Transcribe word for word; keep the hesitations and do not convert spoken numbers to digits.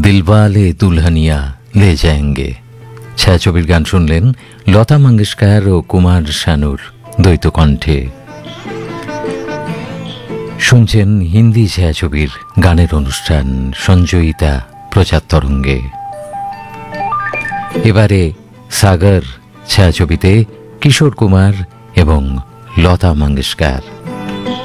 দিলওয়ালে দুলহানিয়া লে যায়েঙ্গে ছায়াছবির গান শুনলেন লতা মঙ্গেশকর ও কুমার শানুর দ্বৈত কণ্ঠে। শুনছেন হিন্দি ছায়াছবির গানের অনুষ্ঠান সঞ্জয়িতা প্রচার তরঙ্গে। এবারে সাগর ছায়াছবিতে কিশোর কুমার এবং লতা মঙ্গেশকর।